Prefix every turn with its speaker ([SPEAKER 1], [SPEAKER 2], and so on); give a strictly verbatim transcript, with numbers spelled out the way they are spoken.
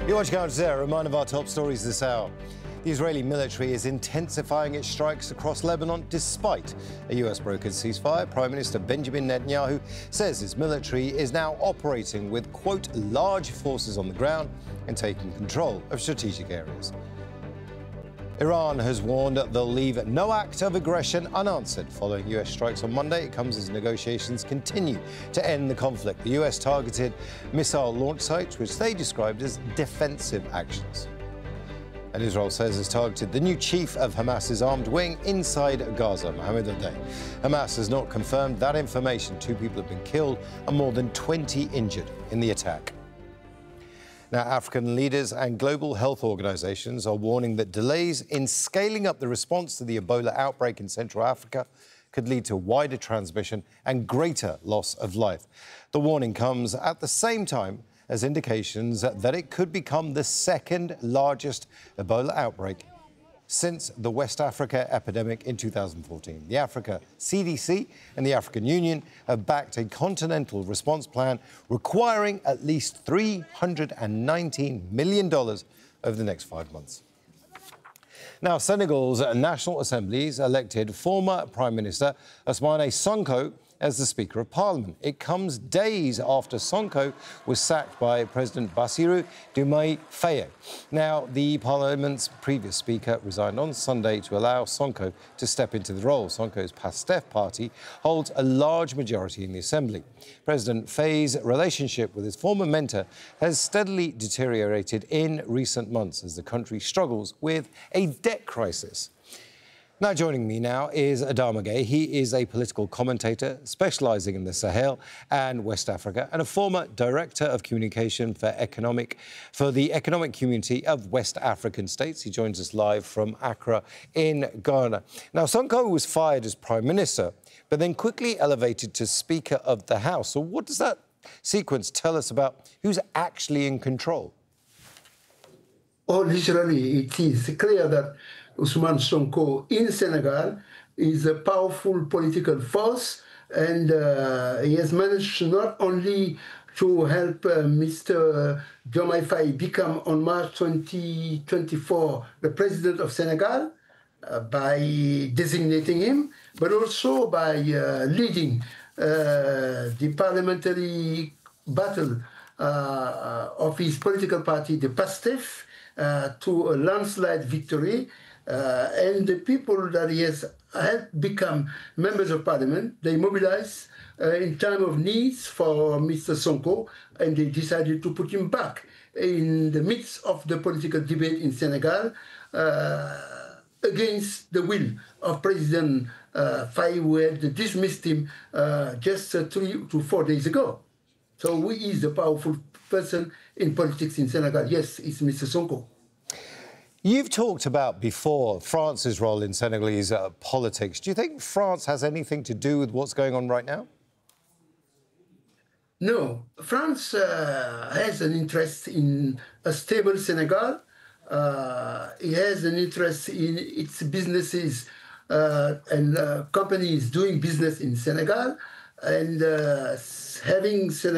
[SPEAKER 1] You're watching Al Jazeera. A reminder of our top stories this hour. The Israeli military is intensifying its strikes across Lebanon despite a U S brokered ceasefire. Prime Minister Benjamin Netanyahu says his military is now operating with, quote, large forces on the ground and taking control of strategic areas. Iran has warned they'll leave no act of aggression unanswered following U S strikes on Monday. It comes as negotiations continue to end the conflict. The U S targeted missile launch sites, which they described as defensive actions. And Israel says it's targeted the new chief of Hamas's armed wing inside Gaza, Mohammed Adeh. Hamas has not confirmed that information. Two people have been killed and more than twenty injured in the attack. Now, African leaders and global health organizations are warning that delays in scaling up the response to the Ebola outbreak in Central Africa could lead to wider transmission and greater loss of life. The warning comes at the same time as indications that it could become the second largest Ebola outbreak since the West Africa epidemic in two thousand fourteen. The Africa C D C and the African Union have backed a continental response plan requiring at least three hundred nineteen million dollars over the next five months. Now, Senegal's National Assembly's elected former Prime Minister Ousmane Sonko as the Speaker of Parliament. It comes days after Sonko was sacked by President Bassirou Diomaye Faye. Now, the Parliament's previous Speaker resigned on Sunday to allow Sonko to step into the role. Sonko's PASTEF party holds a large majority in the Assembly. President Faye's relationship with his former mentor has steadily deteriorated in recent months as the country struggles with a debt crisis. Now, joining me now is Adama Gaye. He is a political commentator specialising in the Sahel and West Africa and a former Director of Communication for Economic for the Economic Community of West African States. He joins us live from Accra in Ghana. Now, Sonko was fired as Prime Minister, but then quickly elevated to Speaker of the House. So what does that sequence tell us about who's actually in control?
[SPEAKER 2] Oh, literally, it is clear that Ousmane Sonko in Senegal is a powerful political force, and uh, he has managed not only to help uh, Mister Diomaye Faye become on March twenty twenty-four the president of Senegal uh, by designating him, but also by uh, leading uh, the parliamentary battle uh, of his political party, the PASTEF, uh, to a landslide victory. Uh, and the people that he has helped become members of parliament, they mobilize uh, in time of needs for Mister Sonko, and they decided to put him back in the midst of the political debate in Senegal uh, against the will of President uh, Faye, who had dismissed him uh, just uh, three to four days ago. So he is the powerful person in politics in Senegal. Yes, it's Mister Sonko.
[SPEAKER 1] You've talked about before France's role in Senegalese uh, politics. Do you think France has anything to do with what's going on right now?
[SPEAKER 2] No. France uh, has an interest in a stable Senegal. Uh, it has an interest in its businesses uh, and uh, companies doing business in Senegal. And uh, having Senegal